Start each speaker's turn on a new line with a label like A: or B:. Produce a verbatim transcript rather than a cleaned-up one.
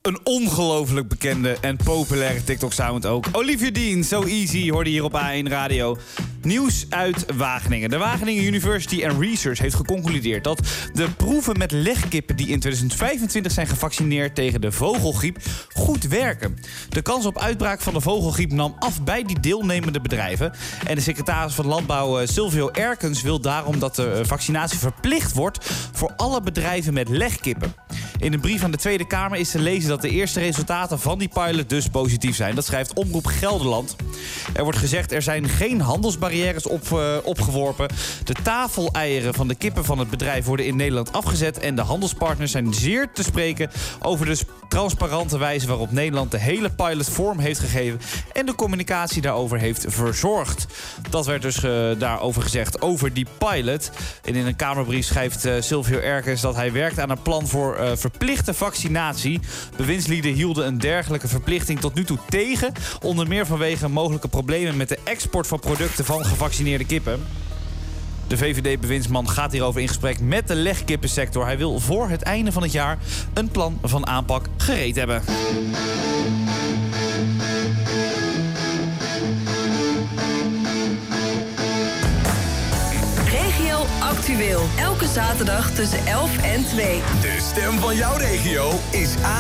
A: Een ongelooflijk bekende en populaire TikTok-sound ook. Olivia Dean, So Easy, hoorde hier op A één Radio. Nieuws uit Wageningen. De Wageningen University and Research heeft geconcludeerd dat de proeven met legkippen die in tweeduizend vijfentwintig zijn gevaccineerd tegen de vogelgriep goed werken. De kans op uitbraak van de vogelgriep nam af bij die deelnemende bedrijven. En de secretaris van Landbouw Silvio Erkens wil daarom dat de vaccinatie verplicht wordt voor alle bedrijven met legkippen. In een brief aan de Tweede Kamer is te lezen dat de eerste resultaten van die pilot dus positief zijn. Dat schrijft Omroep Gelderland. Er wordt gezegd er zijn geen handelsbarrières op, uh, opgeworpen. De tafeleieren van de kippen van het bedrijf worden in Nederland afgezet. En de handelspartners zijn zeer te spreken over de transparante wijze waarop Nederland de hele pilot vorm heeft gegeven en de communicatie daarover heeft verzorgd. Dat werd dus uh, daarover gezegd over die pilot. En in een Kamerbrief schrijft uh, Silvio Erkens dat hij werkt aan een plan voor uh, verplichte vaccinatie. Bewindslieden hielden een dergelijke verplichting tot nu toe tegen, onder meer vanwege mogelijke problemen met de export van producten van gevaccineerde kippen. De V V D-bewindsman gaat hierover in gesprek met de legkippensector. Hij wil voor het einde van het jaar een plan van aanpak gereed hebben.
B: Regio Actueel. Elke zaterdag tussen elf en twee.
C: De stem van jouw regio is A